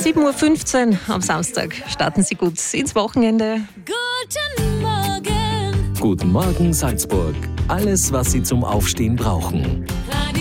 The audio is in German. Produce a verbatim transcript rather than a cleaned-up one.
sieben Uhr fünfzehn am Samstag starten Sie gut ins Wochenende. Guten Morgen. Guten Morgen Salzburg. Alles, was Sie zum Aufstehen brauchen.